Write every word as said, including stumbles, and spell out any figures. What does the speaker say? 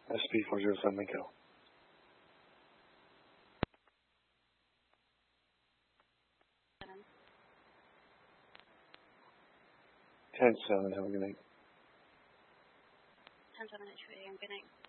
S P four zero seven Echo. ten seven, have a good night. ten seven, good night.